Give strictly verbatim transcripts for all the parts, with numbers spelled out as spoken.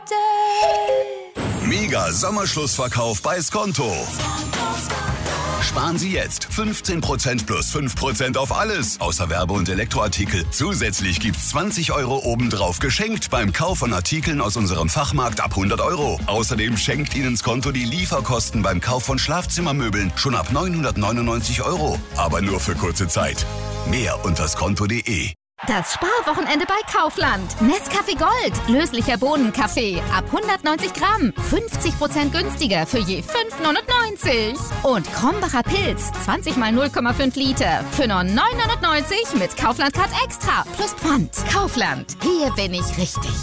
Mega Sommerschlussverkauf bei Skonto. Sparen Sie jetzt fünfzehn Prozent plus fünf Prozent auf alles, außer Werbe- und Elektroartikel. Zusätzlich gibt's zwanzig Euro obendrauf geschenkt beim Kauf von Artikeln aus unserem Fachmarkt ab hundert Euro. Außerdem schenkt Ihnen Skonto die Lieferkosten beim Kauf von Schlafzimmermöbeln schon ab neunhundertneunundneunzig Euro. Aber nur für kurze Zeit. Mehr unter skonto punkt de. Das Sparwochenende bei Kaufland. Nescafé Gold. Löslicher Bohnenkaffee. Ab hundertneunzig Gramm. fünfzig Prozent günstiger für je fünf neunundneunzig. Und Krombacher Pilz. zwanzig mal null Komma fünf Liter. Für nur neun neunundneunzig mit Kaufland Card Extra. Plus Pfand. Kaufland. Hier bin ich richtig.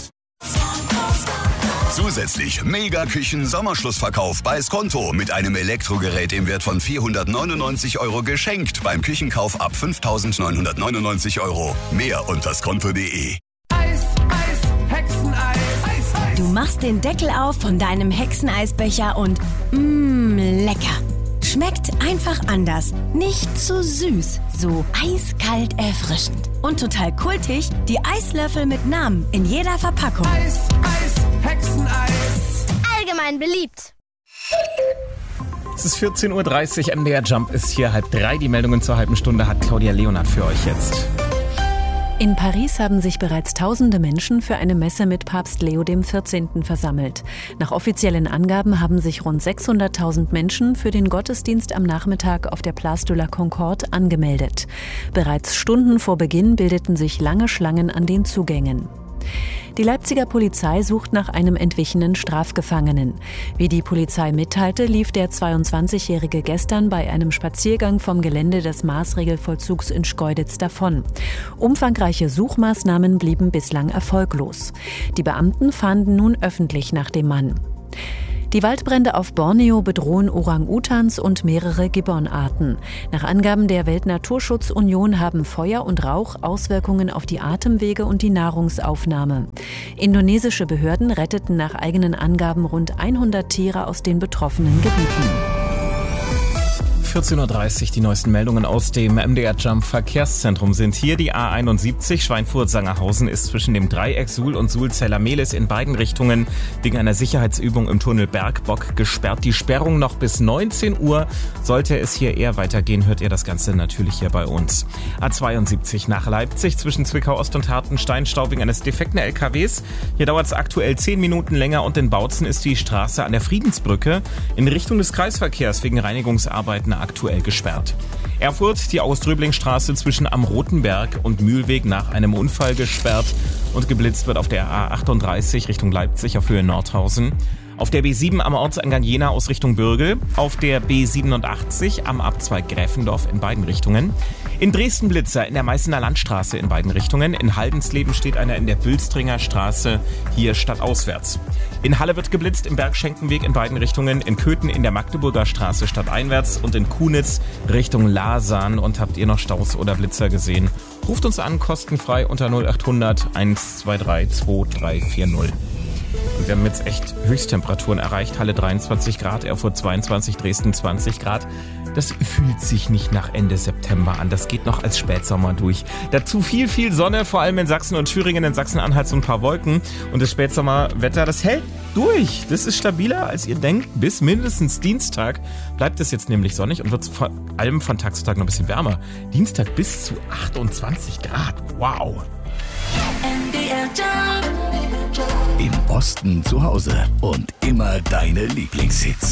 Zusätzlich Mega-Küchen-Sommerschlussverkauf bei Skonto mit einem Elektrogerät im Wert von vierhundertneunundneunzig Euro geschenkt beim Küchenkauf ab fünftausendneunhundertneunundneunzig Euro. Mehr unter skonto punkt de. Eis, Eis, Hexeneis. Eis, Eis. Du machst den Deckel auf von deinem Hexeneisbecher und mmm, lecker. Schmeckt einfach anders. Nicht zu süß, so eiskalt erfrischend. Und total kultig, die Eislöffel mit Namen in jeder Verpackung. Eis, Eis, Hexeneis. Allgemein beliebt. Es ist vierzehn Uhr dreißig, M D R Jump ist hier, halb drei. Die Meldungen zur halben Stunde hat Claudia Leonard für euch jetzt. In Paris haben sich bereits tausende Menschen für eine Messe mit Papst Leo der vierzehnten versammelt. Nach offiziellen Angaben haben sich rund sechshunderttausend Menschen für den Gottesdienst am Nachmittag auf der Place de la Concorde angemeldet. Bereits Stunden vor Beginn bildeten sich lange Schlangen an den Zugängen. Die Leipziger Polizei sucht nach einem entwichenen Strafgefangenen. Wie die Polizei mitteilte, lief der zweiundzwanzigjährige gestern bei einem Spaziergang vom Gelände des Maßregelvollzugs in Schkeuditz davon. Umfangreiche Suchmaßnahmen blieben bislang erfolglos. Die Beamten fahnden nun öffentlich nach dem Mann. Die Waldbrände auf Borneo bedrohen Orang-Utans und mehrere Gibbonarten. Nach Angaben der Weltnaturschutzunion haben Feuer und Rauch Auswirkungen auf die Atemwege und die Nahrungsaufnahme. Indonesische Behörden retteten nach eigenen Angaben rund hundert Tiere aus den betroffenen Gebieten. vierzehn Uhr dreißig, die neuesten Meldungen aus dem M D R Jump Verkehrszentrum sind hier. Die A einundsiebzig Schweinfurt-Sangerhausen ist zwischen dem Dreieck Suhl und Suhl-Zeller-Mehlis in beiden Richtungen wegen einer Sicherheitsübung im Tunnel Bergbock gesperrt. Die Sperrung noch bis neunzehn Uhr. Sollte es hier eher weitergehen, hört ihr das Ganze natürlich hier bei uns. A zweiundsiebzig nach Leipzig zwischen Zwickau-Ost und Hartenstein, Stau wegen eines defekten L K Ws. Hier dauert es aktuell zehn Minuten länger und in Bautzen ist die Straße an der Friedensbrücke in Richtung des Kreisverkehrs wegen Reinigungsarbeiten aktuell gesperrt. Erfurt, die Auströblingstraße zwischen Am Rotenberg und Mühlweg nach einem Unfall gesperrt und geblitzt wird auf der A achtunddreißig Richtung Leipzig auf Höhe Nordhausen. Auf der B sieben am Ortseingang Jena aus Richtung Bürgel, auf der B siebenundachtzig am Abzweig Gräfendorf in beiden Richtungen. In Dresden Blitzer in der Meißener Landstraße in beiden Richtungen. In Haldensleben steht einer in der Bülstringer Straße, hier stadtauswärts. In Halle wird geblitzt im Bergschenkenweg in beiden Richtungen. In Köthen in der Magdeburger Straße stadteinwärts und in Kunitz Richtung Lasan. Und habt ihr noch Staus oder Blitzer gesehen? Ruft uns an, kostenfrei unter null achthundert eins zwei drei zwei drei vier null. Und wir haben jetzt echt Höchsttemperaturen erreicht. Halle dreiundzwanzig Grad, Erfurt zweiundzwanzig, Dresden zwanzig Grad. Das fühlt sich nicht nach Ende September an. Das geht noch als Spätsommer durch. Dazu viel, viel Sonne, vor allem in Sachsen und Thüringen, in Sachsen-Anhalt so ein paar Wolken. Und das Spätsommerwetter, das hält durch. Das ist stabiler, als ihr denkt. Bis mindestens Dienstag bleibt es jetzt nämlich sonnig und wird vor allem von Tag zu Tag noch ein bisschen wärmer. Dienstag bis zu achtundzwanzig Grad. Wow. M D R Jump. Im Osten zu Hause und immer deine Lieblingshits.